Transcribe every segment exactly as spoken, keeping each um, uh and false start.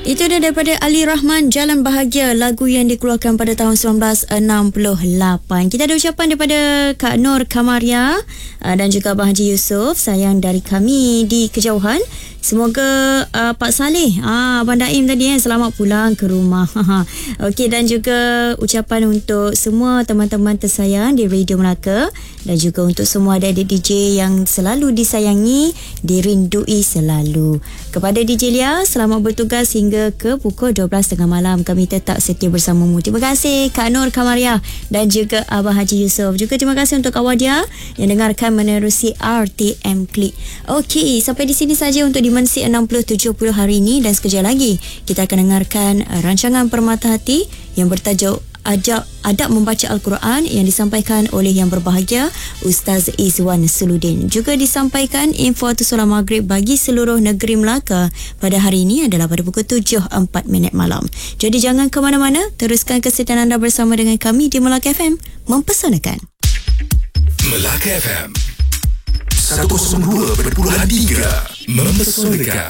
Itu dia daripada Ali Rahman, Jalan Bahagia, lagu yang dikeluarkan pada tahun sembilan belas enam puluh lapan. Kita ada ucapan daripada Kak Nur Kamaria dan juga Abang Haji Yusof, sayang dari kami di kejauhan. Semoga uh, Pak Saleh, ah, Abang Daim tadi eh, selamat pulang ke rumah. Okey, dan juga ucapan untuk semua teman-teman tersayang di Radio Melaka dan juga untuk semua adik-adik D J yang selalu disayangi, dirindui selalu. Kepada D J Lia, selamat bertugas hingga ke pukul dua belas tiga puluh malam. Kami tetap setia bersamamu. Terima kasih Kak Nur Kamaria dan juga Abang Haji Yusof. Juga terima kasih untuk Kak Wadia yang dengarkan menerusi R T M Klik. Okey, sampai di sini saja untuk Dimensi enam puluh tujuh puluh hari ini, dan sekejap lagi kita akan dengarkan rancangan Permata Hati yang bertajuk Adab, Adab Membaca Al-Quran yang disampaikan oleh yang berbahagia Ustaz Izwan Suludin. Juga disampaikan info atau solat maghrib bagi seluruh negeri Melaka pada hari ini adalah pada pukul tujuh empat minit malam. Jadi jangan ke mana-mana, teruskan kesetiaan anda bersama dengan kami di Melaka F M, mempesonakan. Melaka F M seratus dua perpuluhan tiga mempesonakan.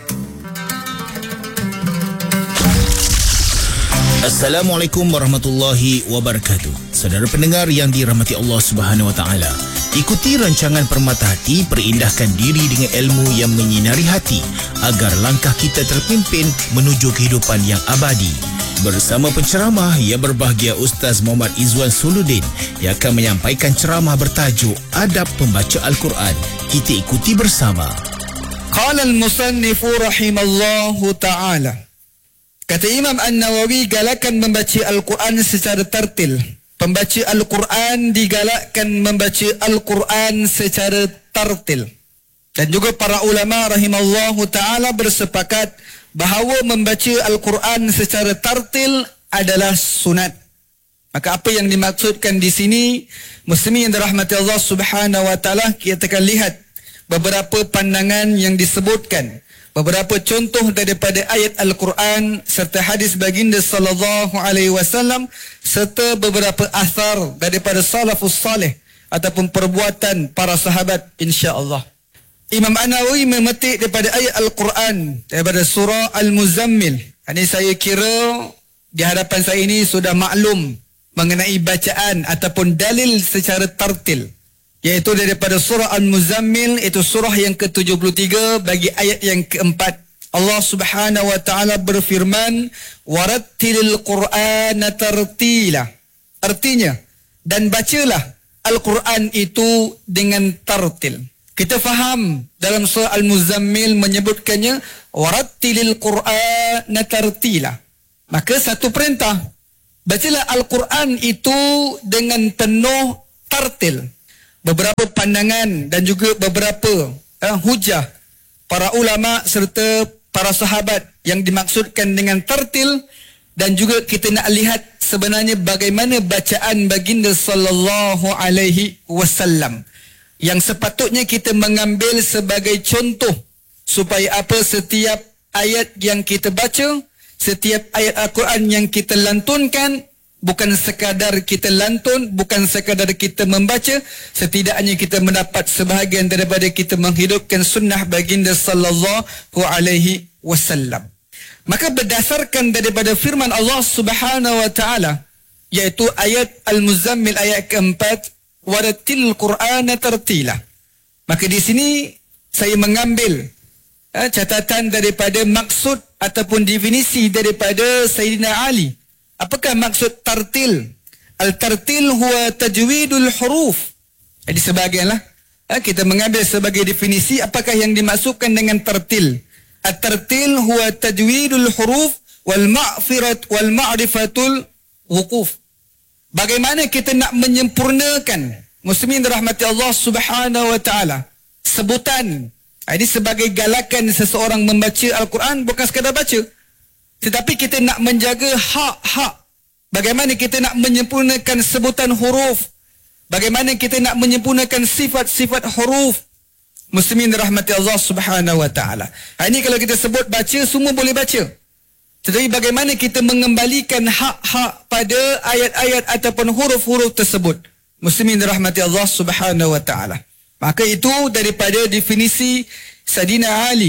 Assalamualaikum warahmatullahi wabarakatuh. Saudara pendengar yang dirahmati Allah Subhanahu wa taala, ikuti rancangan Permata Hati, perindahkan diri dengan ilmu yang menyinari hati agar langkah kita terpimpin menuju kehidupan yang abadi. Bersama penceramah yang berbahagia Ustaz Muhammad Izwan Suludin yang akan menyampaikan ceramah bertajuk Adab Pembaca Al-Quran. Kita ikuti bersama. Qala al-musannifu rahimallahu ta'ala. Kata Imam An-Nawawi, galakkan membaca Al-Quran secara tartil. Pembaca Al-Quran digalakkan membaca Al-Quran secara tartil. Dan juga para ulama rahimallahu ta'ala bersepakat bahawa membaca Al-Quran secara tartil adalah sunat. Maka apa yang dimaksudkan di sini, muslimin yang dirahmati Allah Subhanahu wa taala, kita akan lihat beberapa pandangan yang disebutkan, beberapa contoh daripada ayat Al-Quran serta hadis baginda sallallahu alaihi wasallam serta beberapa athar daripada salafus salih ataupun perbuatan para sahabat, insya-Allah. Imam An-Nawawi memetik daripada ayat Al-Quran daripada surah Al-Muzammil. Ini saya kira di hadapan saya ini sudah maklum mengenai bacaan ataupun dalil secara tartil, iaitu daripada surah Al-Muzammil, itu surah yang ke tujuh puluh tiga bagi ayat yang keempat. Allah Subhanahu wa taala berfirman, warattilil Qur'ana tartila. Artinya, dan bacalah Al-Quran itu dengan tartil. Kita faham dalam surah Al-Muzammil menyebutkannya warattilil Qur'ana tartila. Maka satu perintah, bacalah Al-Quran itu dengan penuh tartil. Beberapa pandangan dan juga beberapa eh, hujah para ulama serta para sahabat yang dimaksudkan dengan tartil, dan juga kita nak lihat sebenarnya bagaimana bacaan baginda sallallahu alaihi wasallam yang sepatutnya kita mengambil sebagai contoh supaya apa, setiap ayat yang kita baca, setiap ayat Al-Quran yang kita lantunkan, bukan sekadar kita lantun, bukan sekadar kita membaca, setidaknya kita mendapat sebahagian daripada kita menghidupkan sunnah baginda sallallahu alaihi wasallam. Maka berdasarkan daripada firman Allah Subhanahu wa taala, iaitu ayat Al-Muzammil ayat keempat, warattil Qur'ana tartila. Maka di sini saya mengambil eh, catatan daripada maksud ataupun definisi daripada Sayyidina Ali. Apakah maksud tartil? Al-tartil huwa tajwidul huruf. Jadi sebahagianlah eh, kita mengambil sebagai definisi apakah yang dimaksudkan dengan tartil. At-tartil huwa tajwidul huruf wal ma'firat wal ma'rifatul wuquf. Bagaimana kita nak menyempurnakan, muslimin dirahmati Allah Subhanahu wa taala, sebutan. Ini sebagai galakan seseorang membaca Al-Quran, bukan sekadar baca, tetapi kita nak menjaga hak-hak. Bagaimana kita nak menyempurnakan sebutan huruf, bagaimana kita nak menyempurnakan sifat-sifat huruf, muslimin dirahmati Allah Subhanahu wa taala. Ini kalau kita sebut baca, semua boleh baca. Tetapi bagaimana kita mengembalikan hak-hak pada ayat-ayat ataupun huruf-huruf tersebut, muslimin dirahmati Allah Subhanahu wa taala. Maka itu daripada definisi Sayyidina Ali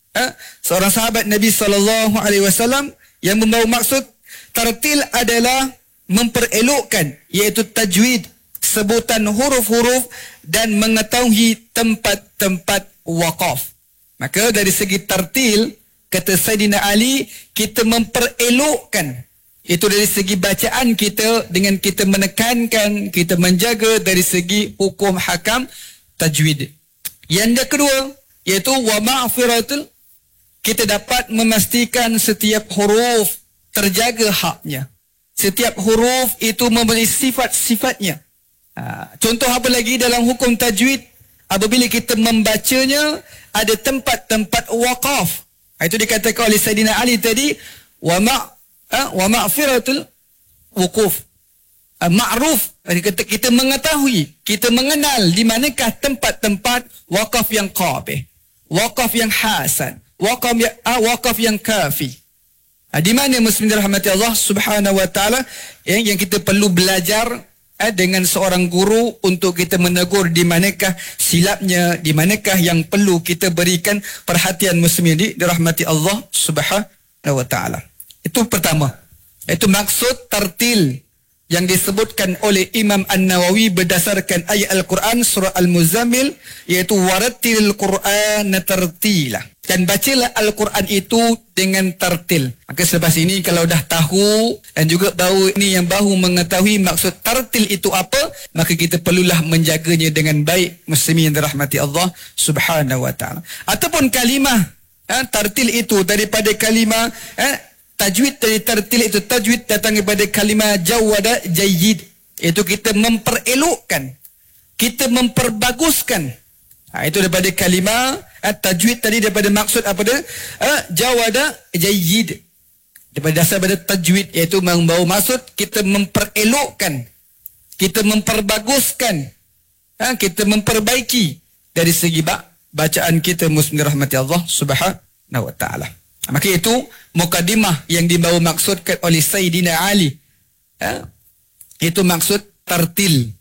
eh, seorang sahabat Nabi sallallahu alaihi wasallam yang membawa maksud tartil adalah memperelokkan, iaitu tajwid, sebutan huruf-huruf dan mengetahui tempat-tempat waqaf. Maka dari segi tartil, kata Saidina Ali, kita memperelokkan. Itu dari segi bacaan kita dengan kita menekankan, kita menjaga dari segi hukum hakam tajwid. Yang kedua, iaitu wa ma'firatul, kita dapat memastikan setiap huruf terjaga haknya. Setiap huruf itu mempunyai sifat-sifatnya. Ha, contoh apa lagi dalam hukum tajwid? Apabila kita membacanya, ada tempat-tempat waqaf. Itu dikatakan oleh Saidina Ali tadi, wa ma' ha, wa ma'firatul wuquf. Ha, ma'ruf, kita, kita mengetahui, kita mengenal di manakah tempat-tempat waqaf yang qabih, waqaf yang hasan, waqaf yang, ha, waqaf yang kafi. Ha, di mana muslimin dirahmati Allah Subhanahu wa taala yang, yang kita perlu belajar eh, dengan seorang guru untuk kita menegur di manakah silapnya, di manakah yang perlu kita berikan perhatian muslimin di dirahmati Allah Subhanahu wa taala. Itu pertama. Itu maksud tartil yang disebutkan oleh Imam An-Nawawi berdasarkan ayat Al-Quran surah Al-Muzammil, iaitu warattilil Qur'ana tartila. Dan bacalah Al-Quran itu dengan tartil. Maka selepas ini kalau dah tahu dan juga bahu ini yang bahu mengetahui maksud tartil itu apa, maka kita perlulah menjaganya dengan baik, muslimin yang dirahmati Allah Subhanahu wa taala. Ataupun kalimah ha, tartil itu daripada kalimah ha, tajwid dari tartil itu, tajwid datang daripada kalimah jawada jayyid, itu kita memperelokkan, kita memperbaguskan. Ha, itu daripada kalimah ha, tajwid tadi, daripada maksud apa dia? Ha, jawada jayyid. Daripada dasar pada tajwid, iaitu membawa maksud kita memperelokkan, kita memperbaguskan, ha, kita memperbaiki dari segi bacaan kita, muslim rahmati Allah Subhanahu wa taala. Maka itu mukadimah yang dibawa maksudkan oleh Sayyidina Ali. Ha, itu maksud tartil.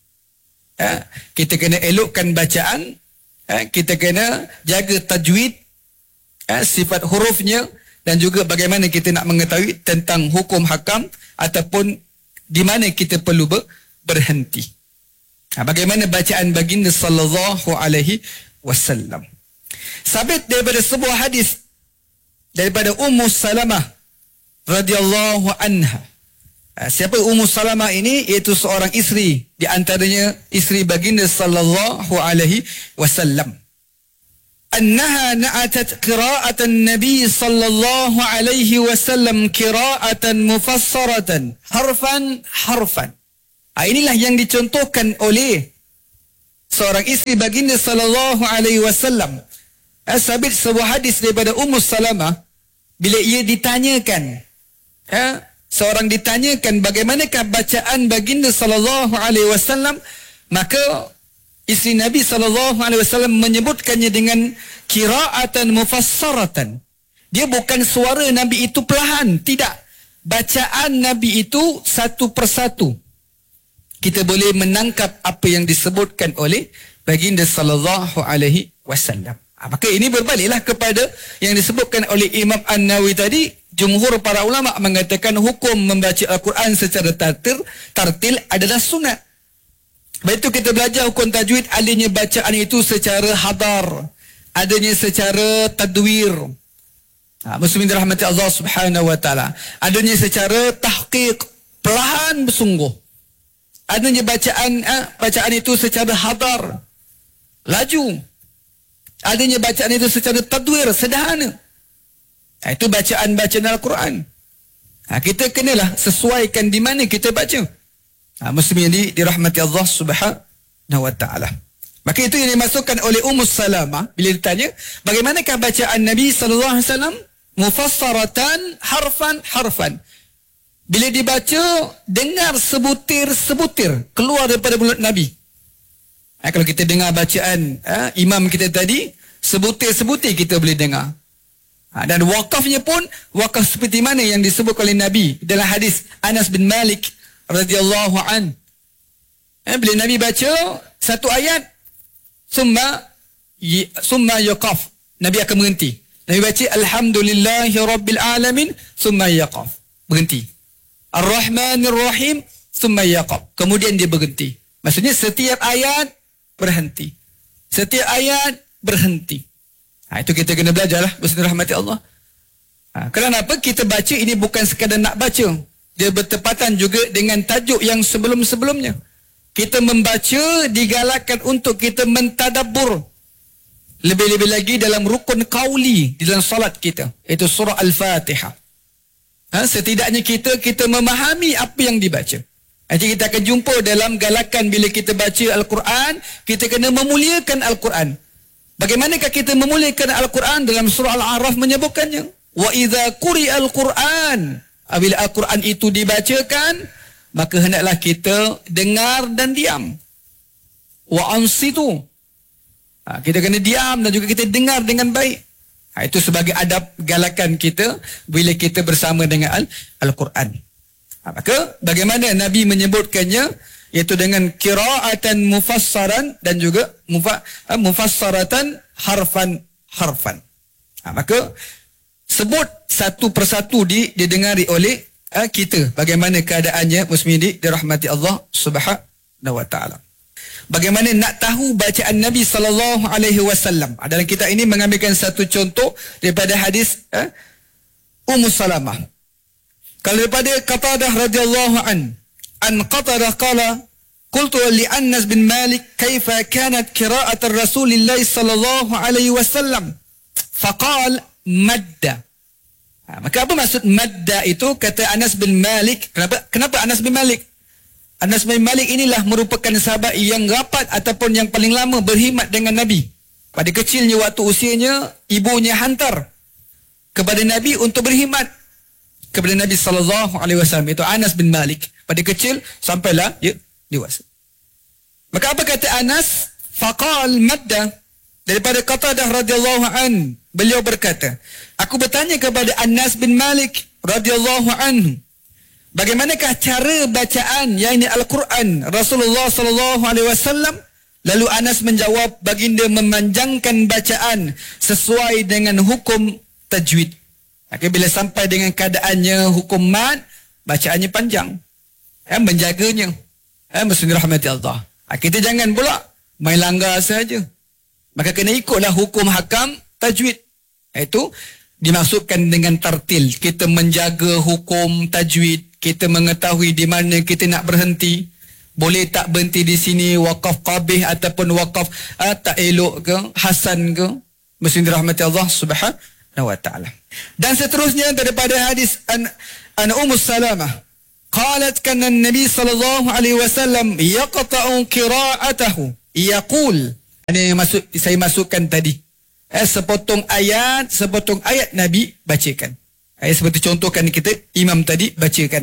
Ha, kita kena elokkan bacaan, ha, kita kena jaga tajwid, ha, sifat hurufnya, dan juga bagaimana kita nak mengetahui tentang hukum hakam ataupun di mana kita perlu ber, berhenti. Ha, bagaimana bacaan baginda sallallahu alaihi wasallam. Sabit daripada sebuah hadis daripada Ummu Salamah radhiyallahu anha. Siapa Ummu Salamah ini? Iaitu seorang isteri, di antaranya isteri baginda sallallahu alaihi wasallam. Annaha na'atat qira'atan Nabi sallallahu alaihi wasallam qira'atan mufassaratan harfan harfan. Inilah yang dicontohkan oleh seorang isteri baginda sallallahu alaihi wasallam. Sabit sebuah hadis daripada Ummu Salamah, bila ia ditanyakan, ya, seorang ditanyakan bagaimanakah bacaan baginda sallallahu alaihi wasallam, maka isteri Nabi sallallahu alaihi wasallam menyebutkannya dengan qira'atan mufassaratan. Dia bukan suara Nabi itu perlahan, tidak. Bacaan Nabi itu satu persatu. Kita boleh menangkap apa yang disebutkan oleh baginda sallallahu alaihi wasallam. Maka ini berbaliklah kepada yang disebutkan oleh Imam An-Nawawi tadi. Jumhur para ulama mengatakan hukum membaca Al-Quran secara tartil, tartil adalah sunat. Lepas itu kita belajar hukum tajwid, adanya bacaan itu secara hadar, adanya secara tadwir. Ha, muslimin dirahmati Allah Subhanahu wa taala. Adanya secara tahqiq, perlahan bersungguh. Adanya bacaan eh, bacaan itu secara hadar, laju. Adanya bacaan itu secara tadwir, sederhana. Ha, itu bacaan-bacaan Al-Quran. Ha, kita kenalah sesuaikan di mana kita baca. Ha, muslimin di dirahmati Allah Subhanahu wa taala. Maka itu yang dimasukkan oleh Ummu Salamah bila ditanya, bagaimanakah bacaan Nabi sallallahu alaihi wasallam? Mufassaratan harfan harfan. Bila dibaca, dengar sebutir-sebutir keluar daripada mulut Nabi. Ha, kalau kita dengar bacaan ha, imam kita tadi, sebutir-sebutir kita boleh dengar. Ha, dan wakafnya pun wakaf seperti mana yang disebut oleh Nabi dalam hadis Anas bin Malik radhiyallahu an. Ha, bila Nabi baca satu ayat, summa summa yaqaf, Nabi akan berhenti. Nabi baca alhamdulillahi rabbil alamin thumma yaqaf. Berhenti. Ar-Rahmanir Rahim thumma yaqaf. Kemudian dia berhenti. Maksudnya setiap ayat berhenti. Setiap ayat berhenti. Ha, itu kita kena belajarlah bersama rahmati Allah. Ha, kenapa kita baca ini bukan sekadar nak baca. Dia bertepatan juga dengan tajuk yang sebelum-sebelumnya. Kita membaca digalakkan untuk kita mentadabbur. Lebih-lebih lagi dalam rukun qauli di dalam salat kita, iaitu surah Al-Fatihah. Ha, setidaknya kita kita memahami apa yang dibaca. Nanti kita akan jumpa dalam galakan bila kita baca Al-Quran, kita kena memuliakan Al-Quran. Bagaimanakah kita memuliakan Al-Quran? Dalam surah Al-A'raf menyebutkannya. Wa idza quri'al Qur'an. Apabila Al-Quran itu dibacakan, maka hendaklah kita dengar dan diam. Wa ansitu. Ha, kita kena diam dan juga kita dengar dengan baik. Ha, itu sebagai adab galakan kita bila kita bersama dengan Al- Al-Quran. Ha, maka bagaimana Nabi menyebutkannya, iaitu dengan qira'atan mufassaran dan juga mufa, ha, mufassaratan harfan harfan. Ha, maka sebut satu persatu di, didengari oleh ha, kita. Bagaimana keadaannya muslimin dirahmati Allah Subhanahu wa taala. Bagaimana nak tahu bacaan Nabi sallallahu alaihi wasallam? Dalam kitab ini mengambilkan satu contoh daripada hadis eh, Ummu Salamah. Kalau daripada Qatadah radhiyallahu an, an Qatadah qala, qultu li Anas bin Malik kaifa kanat qira'at Rasulillah sallallahu alaihi wasallam? Faqal madda. Ha, maka apa maksud madda itu? Kata Anas bin Malik. Kenapa kenapa Anas bin Malik? Anas bin Malik inilah merupakan sahabat yang rapat ataupun yang paling lama berkhidmat dengan Nabi. Pada kecilnya waktu usianya, ibunya hantar kepada Nabi untuk berkhidmat kepada Nabi sallallahu alaihi wasallam. Itu Anas bin Malik. Pada kecil sampailah dia dewasa. Maka apa kata Anas? Faqal madda. Daripada Qatadah radhiyallahu an, beliau berkata, aku bertanya kepada Anas bin Malik radhiyallahu anhu, bagaimanakah cara bacaan yakni Al-Quran Rasulullah sallallahu alaihi wasallam? Lalu Anas menjawab, baginda memanjangkan bacaan sesuai dengan hukum tajwid. Okay, bila sampai dengan keadaannya hukum mad, bacaannya panjang. Eh, menjaganya. Eh, mesti rahmati Allah. Kita jangan pula main langgar saja. Maka kena ikutlah hukum hakam tajwid. Itu dimaksudkan dengan tartil. Kita menjaga hukum tajwid. Kita mengetahui di mana kita nak berhenti. Boleh tak berhenti di sini wakaf qabih ataupun wakaf uh, tak elok ke, hasan ke. Mesti dirahmati Allah Subhanahu wa taala. Dan seterusnya daripada hadis an, an Ummu Salamah, qalat kana an-nabi sallallahu alaihi wasallam yaqta'u qira'atahu yaqul. Ini yang masuk saya masukkan tadi. Eh, sepotong ayat, sepotong ayat Nabi bacakan. Eh, seperti contohkan kita imam tadi bacakan.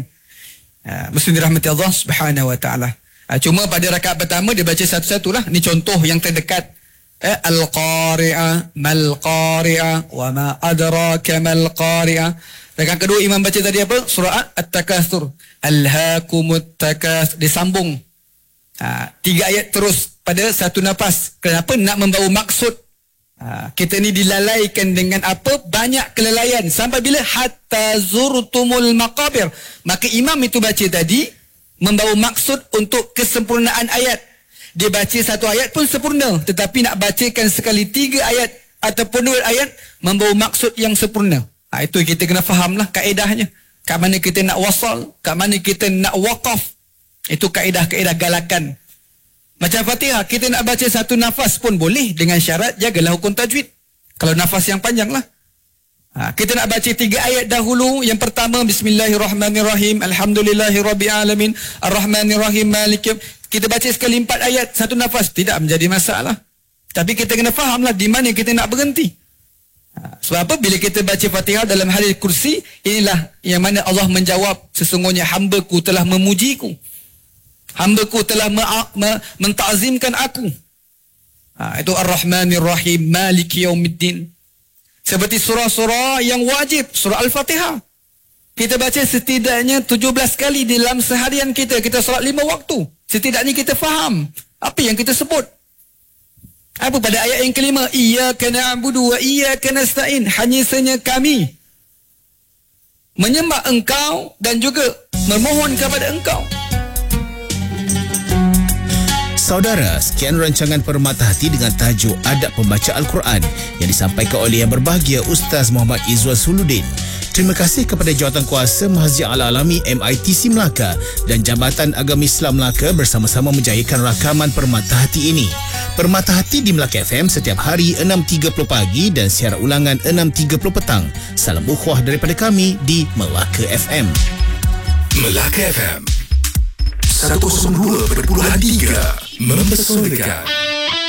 Ha, mesti dirahmati Allah Subhanahu wa taala. Ha, cuma pada rakaat pertama dia baca satu-satulah. Ini contoh yang terdekat. Eh, Al-Qari'ah, Mal-Qari'ah, wa ma adraka Mal-Qari'ah. Rakaat kedua imam baca tadi apa? Surah At-Takatsur. Alhaakumut takatsur. Disambung. Ha, tiga ayat terus pada satu nafas. Kenapa? Nak membawa maksud. Ha, kita ni dilalaikan dengan apa? Banyak kelalaian. Sampai bila? Hatta zurtumul maqabir. Maka imam itu baca tadi membawa maksud untuk kesempurnaan ayat. Dia baca satu ayat pun sempurna. Tetapi nak bacakan sekali tiga ayat ataupun dua ayat membawa maksud yang sempurna. Ha, itu kita kena fahamlah kaedahnya. Kat mana kita nak wasal, kat mana kita nak waqaf. Itu kaedah-kaedah galakan. Macam Fatihah, kita nak baca satu nafas pun boleh dengan syarat jagalah hukum tajwid. Kalau nafas yang panjang lah. Ha, kita nak baca tiga ayat dahulu. Yang pertama, Bismillahirrahmanirrahim, Alhamdulillahirrabbilalamin, Ar-Rahmanirrahim, Malik. Kita baca sekali empat ayat, satu nafas. Tidak menjadi masalah. Tapi kita kena fahamlah di mana kita nak berhenti. Ha, sebab apa? Bila kita baca Fatihah dalam hadis kursi, inilah yang mana Allah menjawab, sesungguhnya hamba-Ku telah memuji-Ku. Hamba-Ku telah me- me- mentazimkan aku. Ha, itu Ar-Rahmanir-Rahim, Maliki Yaumiddin. Seperti surah-surah yang wajib, surah Al-Fatihah. Kita baca setidaknya tujuh belas kali dalam seharian kita. Kita solat lima waktu. Setidaknya kita faham apa yang kita sebut. Apa pada ayat yang kelima? Iyyaka na'budu wa iyyaka nasta'in. Hanya sahaja kami menyembah engkau dan juga memohon kepada engkau. Saudara, sekian rancangan Permata Hati dengan tajuk Adab Pembaca Al-Quran yang disampaikan oleh yang berbahagia Ustaz Muhammad Izzuan Suluddin. Terima kasih kepada Jawatankuasa Masjid Al-Alami M I T C Melaka dan Jabatan Agama Islam Melaka bersama-sama menjayakan rakaman Permata Hati ini. Permata Hati di Melaka F M setiap hari enam tiga puluh pagi dan siaran ulangan enam tiga puluh petang. Salam ukhuwah daripada kami di Melaka F M. Melaka F M seratus dua perpuluhan tiga Mempesonakan.